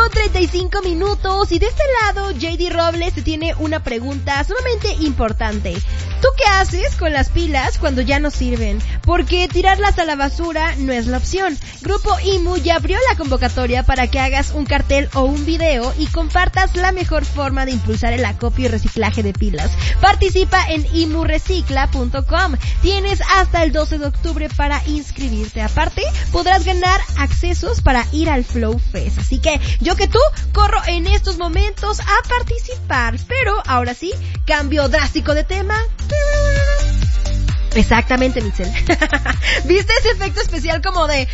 3:35 y de este lado JD Robles te tiene una pregunta sumamente importante. ¿Tú qué haces con las pilas cuando ya no sirven? Porque tirarlas a la basura no es la opción. Grupo IMU ya abrió la convocatoria para que hagas un cartel o un video y compartas la mejor forma de impulsar el acopio y reciclaje de pilas. Participa en imurecicla.com. Tienes hasta el 12 de octubre para inscribirte. Aparte, podrás ganar accesos para ir al Flow Fest. Así que yo que tú corro en estos momentos a participar. Pero ahora sí, cambio drástico de tema. Exactamente, Mitchell. ¿Viste ese efecto especial como de...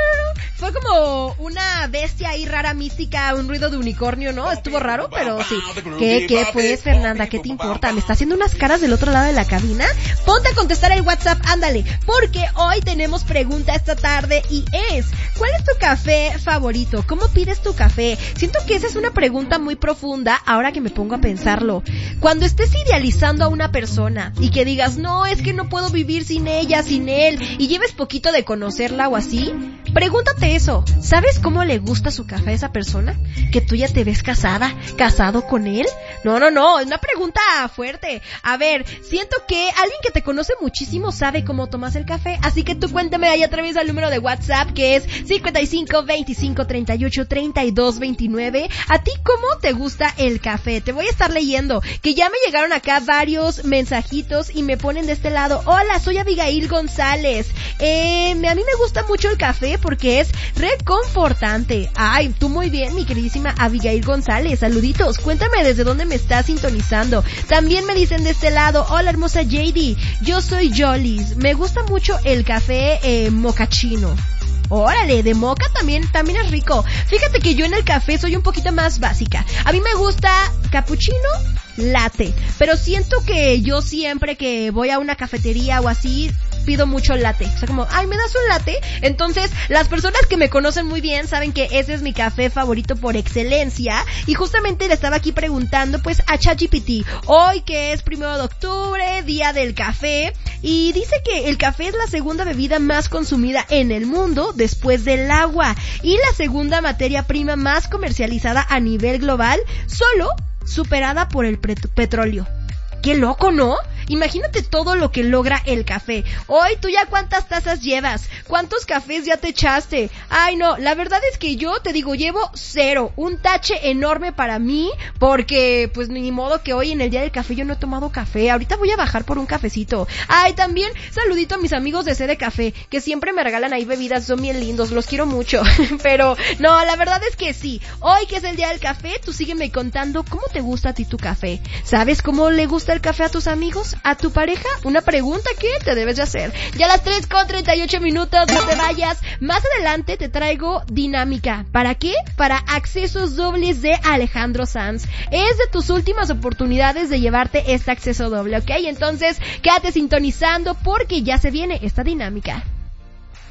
Fue como una bestia ahí rara, mística, un ruido de unicornio, ¿no? Estuvo raro, pero sí. ¿Qué pues, Fernanda? ¿Qué te importa? ¿Me está haciendo unas caras del otro lado de la cabina? Ponte a contestar el WhatsApp, ándale, porque hoy tenemos pregunta esta tarde y es... ¿Cuál es tu café favorito? ¿Cómo pides tu café? Siento que esa es una pregunta muy profunda ahora que me pongo a pensarlo. Cuando estés idealizando a una persona y que digas, no, es que no puedo vivir sin ella, sin él, y lleves poquito de conocerla o así, pregúntate eso. ¿Sabes cómo le gusta su café a esa persona? ¿Que tú ya te ves casado con él? No, es una pregunta fuerte. A ver, siento que alguien que te conoce muchísimo sabe cómo tomas el café, así que tú cuéntame ahí a través del número de WhatsApp que es 55 25 38 32 29. ¿A ti cómo te gusta el café? Te voy a estar leyendo, que ya me llegaron acá varios mensajitos y me ponen de este lado. Hola, soy Abigail González. A mí me gusta mucho el café porque es reconfortante. Ay, tú muy bien, mi queridísima Abigail González. Saluditos. Cuéntame desde dónde me estás sintonizando. También me dicen de este lado, hola hermosa JD, yo soy Jolis. Me gusta mucho el café mocachino. Órale, de moca también es rico. Fíjate que yo en el café soy un poquito más básica. A mí me gusta cappuccino, latte, pero siento que yo siempre que voy a una cafetería o así pido mucho latte. O sea, como, ay, ¿me das un latte? Entonces, las personas que me conocen muy bien saben que ese es mi café favorito por excelencia. Y justamente le estaba aquí preguntando, pues, a ChatGPT, hoy que es 1 de octubre, día del café, y dice que el café es la segunda bebida más consumida en el mundo después del agua, y la segunda materia prima más comercializada a nivel global, solo superada por el petróleo. ¡Qué loco!, ¿no? Imagínate todo lo que logra el café. Hoy, ¿tú ya cuántas tazas llevas? ¿Cuántos cafés ya te echaste? Ay, no, la verdad es que yo te digo, llevo 0. Un tache enorme para mí, porque pues ni modo que hoy en el día del café yo no he tomado café. Ahorita voy a bajar por un cafecito. Ay, también saludito a mis amigos de CD Café, que siempre me regalan ahí bebidas, son bien lindos, los quiero mucho. Pero no, la verdad es que sí. Hoy que es el día del café, tú sígueme contando cómo te gusta a ti tu café. ¿Sabes cómo le gusta el café a tus amigos? ¿A tu pareja? Una pregunta que te debes de hacer. Ya a las 3:38, no te vayas. Más adelante te traigo dinámica. ¿Para qué? Para accesos dobles de Alejandro Sanz. Es de tus últimas oportunidades de llevarte este acceso doble, ¿ok? Entonces, quédate sintonizando porque ya se viene esta dinámica.